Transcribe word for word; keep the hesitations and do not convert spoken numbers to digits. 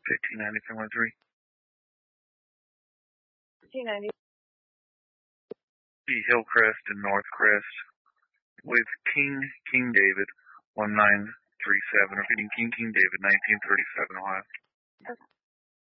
fifteen ninety-three one three. fifteen ninety. Hillcrest and Northcrest with King King David one nine three seven, repeating King King David nineteen thirty-seven, Ohio. Okay.